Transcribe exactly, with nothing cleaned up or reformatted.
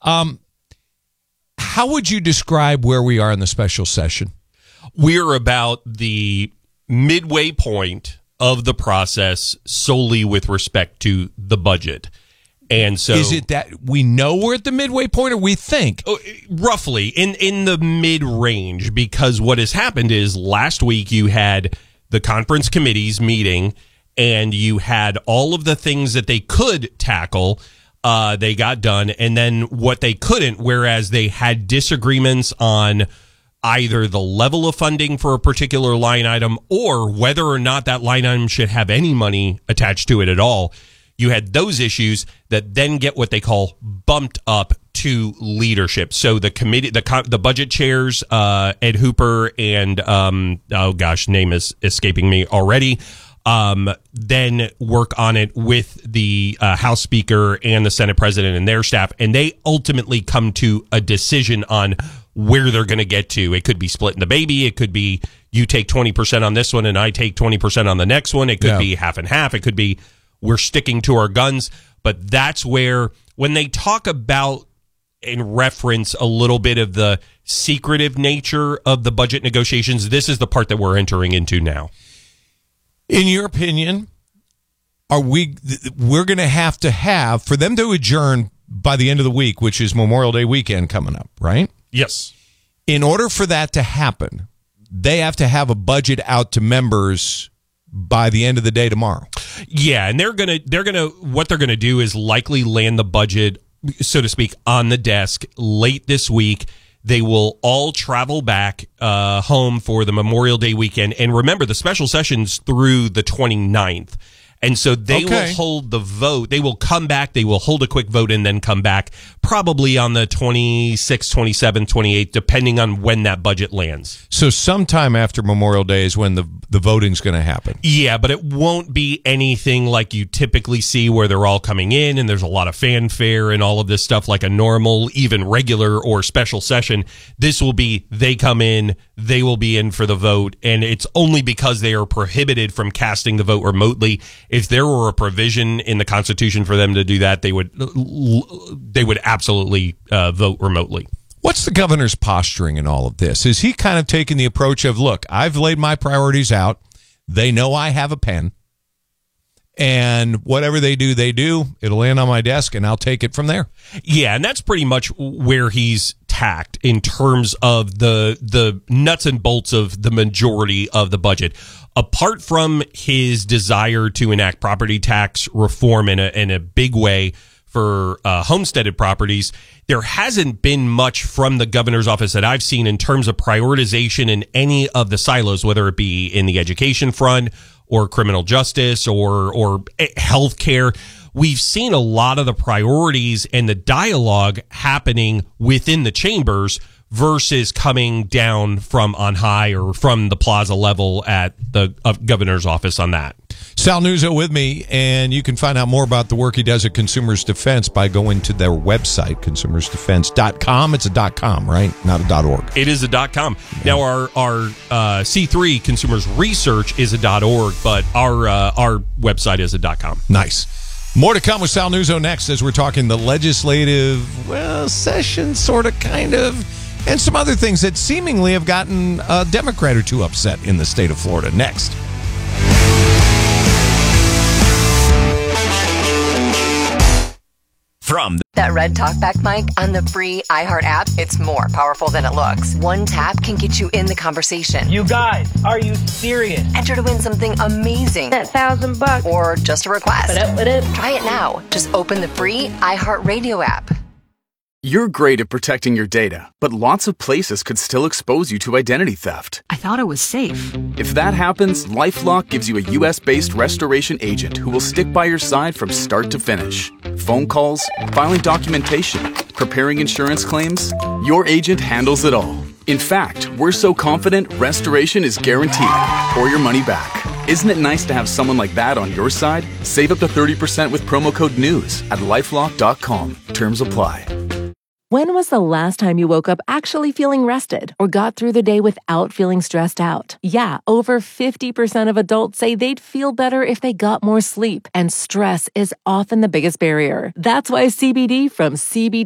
Um, how would you describe where we are in the special session? We're about the midway point of the process solely with respect to the budget. And so, is it that we know we're at the midway point, or we think? Oh, roughly in, in the mid-range, because what has happened is last week you had the conference committees meeting, and you had all of the things that they could tackle, uh, they got done, and then what they couldn't, whereas they had disagreements on either the level of funding for a particular line item or whether or not that line item should have any money attached to it at all. You had those issues that then get what they call bumped up to leadership. So the committee, the the budget chairs, uh, Ed Hooper and um, oh gosh, name is escaping me already. Um, then work on it with the uh, House Speaker and the Senate President and their staff, and they ultimately come to a decision on where they're going to get to. It could be splitting the baby. It could be you take twenty percent on this one and I take twenty percent on the next one. It could yeah. be half and half. It could be we're sticking to our guns. But that's where, when they talk about and reference a little bit of the secretive nature of the budget negotiations, this is the part that we're entering into now. In your opinion, are we, we're going to have to have, for them to adjourn by the end of the week, which is Memorial Day weekend coming up, right? Yes. In order for that to happen, they have to have a budget out to members by the end of the day tomorrow. Yeah, and they're gonna they're gonna what they're gonna do is likely land the budget, so to speak, on the desk late this week. They will all travel back uh, home for the Memorial Day weekend. And remember, the special session's through the twenty-ninth. And so they okay. will hold the vote. They will come back. They will hold a quick vote and then come back probably on the twenty-sixth, twenty-seventh, twenty-eighth, depending on when that budget lands. So sometime after Memorial Day is when the, the voting's going to happen. Yeah, but it won't be anything like you typically see where they're all coming in and there's a lot of fanfare and all of this stuff like a normal, even regular or special session. This will be they come in, they will be in for the vote, and it's only because they are prohibited from casting the vote remotely. If there were a provision in the Constitution for them to do that, they would they would absolutely uh, vote remotely. What's the governor's posturing in all of this? Is he kind of taking the approach of, look, I've laid my priorities out. They know I have a pen. And whatever they do, they do. It'll land on my desk, and I'll take it from there. Yeah, and that's pretty much where he's tacked in terms of the the nuts and bolts of the majority of the budget. Apart from his desire to enact property tax reform in a in a big way for uh, homesteaded properties, there hasn't been much from the governor's office that I've seen in terms of prioritization in any of the silos, whether it be in the education front or criminal justice or or healthcare. We've seen a lot of the priorities and the dialogue happening within the chambers versus coming down from on high or from the plaza level at the uh, governor's office on that. Sal Nuzzo with me, and you can find out more about the work he does at Consumers Defense by going to their website, consumers defense dot com. It's a .com, right? Not a .org. It is a .com. Yeah. Now, our our uh, C three Consumers Research is a .org, but our uh, our website is a .com. Nice. More to come with Sal Nuzzo next as we're talking the legislative, well, session, sort of, kind of, and some other things that seemingly have gotten a Democrat or two upset in the state of Florida. Next. From that Red Talkback mic on the free iHeart app, it's more powerful than it looks. One tap can get you in the conversation. You guys, are you serious? Enter to win something amazing. That thousand bucks. Or just a request. What up, what up? Try it now. Just open the free iHeart Radio app. You're great at protecting your data, but lots of places could still expose you to identity theft. I thought it was safe. If that happens, LifeLock gives you a U S based restoration agent who will stick by your side from start to finish. Phone calls, filing documentation, preparing insurance claims, your agent handles it all. In fact, we're so confident restoration is guaranteed or your money back. Isn't it nice to have someone like that on your side? Save up to thirty percent with promo code NEWS at lifelock dot com. Terms apply. When was the last time you woke up actually feeling rested or got through the day without feeling stressed out? Yeah, over fifty percent of adults say they'd feel better if they got more sleep, and stress is often the biggest barrier. That's why C B D from C B D